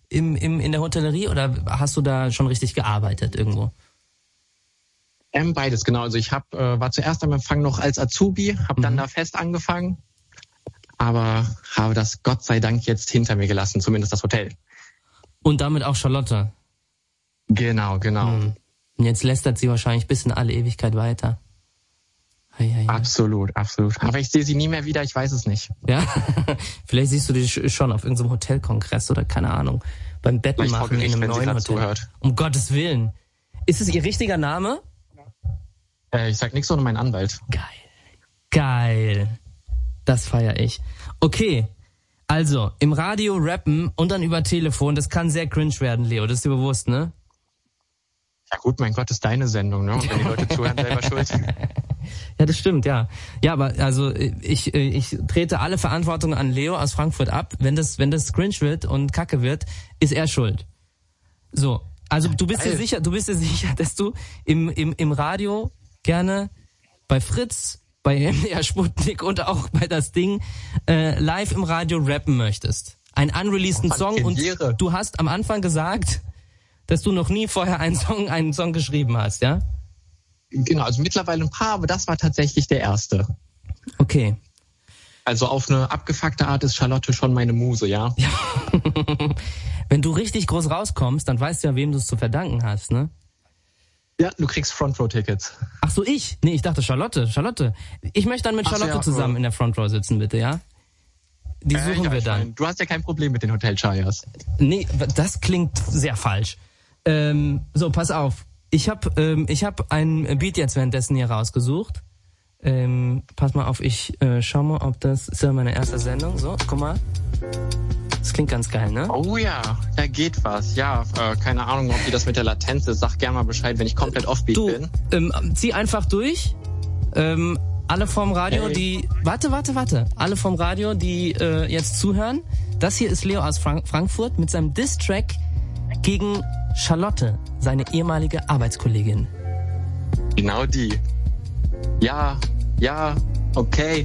in der Hotellerie oder hast du da schon richtig gearbeitet irgendwo? Beides, genau. Also ich war zuerst am Empfang noch als Azubi, habe dann da fest angefangen, aber habe das Gott sei Dank jetzt hinter mir gelassen, zumindest das Hotel. Und damit auch Charlotte? Genau. Und jetzt lästert sie wahrscheinlich bis in alle Ewigkeit weiter. Ei. Absolut. Aber ich sehe sie nie mehr wieder, ich weiß es nicht. Ja, vielleicht siehst du die schon auf irgendeinem Hotelkongress oder keine Ahnung, beim Bettenmachen in einem neuen Hotel. Zuhört. Um Gottes Willen. Ist es ihr richtiger Name? Ich sag nichts ohne meinen Anwalt. Geil. Das feiere ich. Okay, also im Radio rappen und dann über Telefon, das kann sehr cringe werden, Leo, das ist dir bewusst, ne? Ja gut, mein Gott, ist deine Sendung, ne? Und wenn die Leute zuhören, selber schuld. Ja, das stimmt, ja. Ja, aber also ich trete alle Verantwortung an Leo aus Frankfurt ab. Wenn das cringe wird und kacke wird, ist er schuld. So, also du bist dir sicher, dass du im Radio gerne bei Fritz, bei MDR Sputnik und auch bei das Ding live im Radio rappen möchtest. Einen unreleaseden Song und du hast am Anfang gesagt, dass du noch nie vorher einen Song geschrieben hast, ja? Genau, also mittlerweile ein paar, aber das war tatsächlich der erste. Okay. Also auf eine abgefuckte Art ist Charlotte schon meine Muse, ja? Ja. Wenn du richtig groß rauskommst, dann weißt du ja, wem du es zu verdanken hast, ne? Ja, du kriegst Front-Row-Tickets. Ach so, ich? Nee, ich dachte Charlotte. Ich möchte dann mit Charlotte zusammen in der Front Row sitzen, bitte, ja? Die suchen wir dann. Du hast ja kein Problem mit den Hotel-Chayas. Nee, das klingt sehr falsch. So, pass auf. Ich hab einen Beat jetzt währenddessen hier rausgesucht. Pass mal auf, ich schau mal, ob das ist ja meine erste Sendung. So, guck mal. Das klingt ganz geil, ne? Oh ja, da geht was. Ja, keine Ahnung, ob die das mit der Latenz ist. Sag gerne mal Bescheid, wenn ich komplett offbeat bin. Zieh einfach durch. Alle vom Radio, die... Warte. Alle vom Radio, die jetzt zuhören. Das hier ist Leo aus Frankfurt mit seinem Diss-Track gegen Charlotte, seine ehemalige Arbeitskollegin. Genau die. Ja, okay.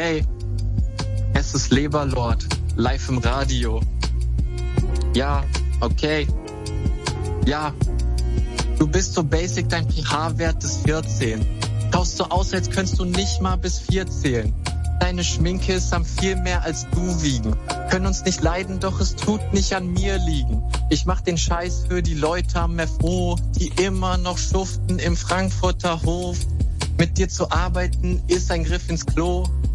Es ist Leberlord, live im Radio. Ja, okay. Ja, du bist so basic, dein pH-Wert ist 14. Schaust so aus, als könntest du nicht mal bis 4 zählen. Deine Schminke ist am viel mehr als du wiegen. Können uns nicht leiden, doch es tut nicht an mir liegen. Ich mach den Scheiß für die Leute am FO, die immer noch schuften im Frankfurter Hof. Mit dir zu arbeiten ist ein Griff ins Klo.